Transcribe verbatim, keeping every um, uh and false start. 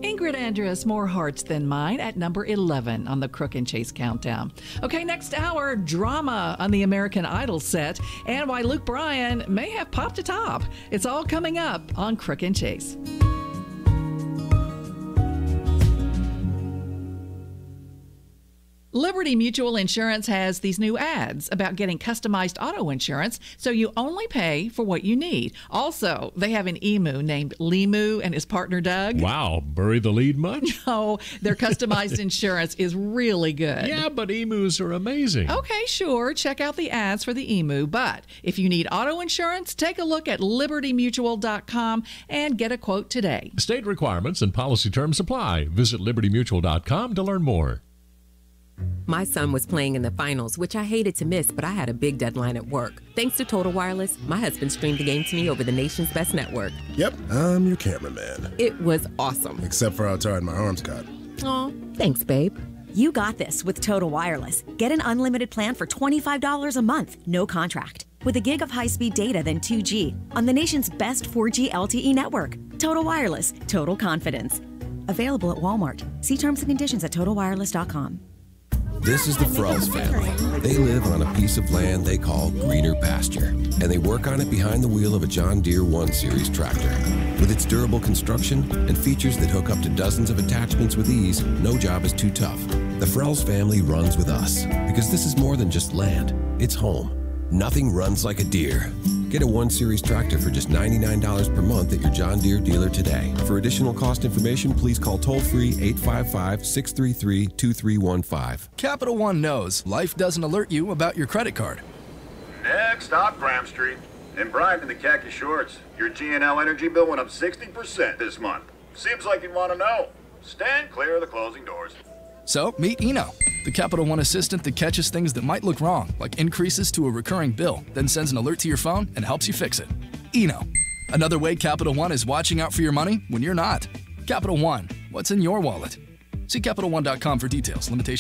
Ingrid Andress, More Hearts Than Mine at number eleven on the Crook and Chase Countdown. Okay, next hour, drama on the American Idol set and why Luke Bryan may have popped a top. It's all coming up on Crook and Chase. Liberty Mutual Insurance has these new ads about getting customized auto insurance so you only pay for what you need. Also, they have an emu named Limu and his partner Doug. Wow, bury the lead much? No, their customized insurance is really good. Yeah, but emus are amazing. Okay, sure. Check out the ads for the emu. But if you need auto insurance, take a look at liberty mutual dot com and get a quote today. State requirements and policy terms apply. Visit liberty mutual dot com to learn more. My son was playing in the finals, which I hated to miss, but I had a big deadline at work. Thanks to Total Wireless, my husband streamed the game to me over the nation's best network. Yep, I'm your cameraman. It was awesome. Except for how tired my arms got. Aw, thanks, babe. You got this with Total Wireless. Get an unlimited plan for twenty-five dollars a month, no contract. With a gig of high-speed data than two G on the nation's best four G L T E network. Total Wireless, total confidence. Available at Walmart. See terms and conditions at total wireless dot com. This is the Frells family. They live on a piece of land they call greener pasture, and they work on it behind the wheel of a John Deere one series tractor. With its durable construction and features that hook up to dozens of attachments with ease, no job is too tough. The Frells family runs with us, because this is more than just land, it's home. Nothing runs like a Deere. Get a one series tractor for just ninety-nine dollars per month at your John Deere dealer today. For additional cost information, please call toll-free eight five five, six three three, two three one five. Capital One knows life doesn't alert you about your credit card. Next stop, Graham Street. In Bryant in the khaki shorts. Your G and L energy bill went up sixty percent this month. Seems like you'd want to know. Stand clear of the closing doors. So, meet Eno, the Capital One assistant that catches things that might look wrong, like increases to a recurring bill, then sends an alert to your phone and helps you fix it. Eno, another way Capital One is watching out for your money when you're not. Capital One, what's in your wallet? See Capital One dot com for details. Limitations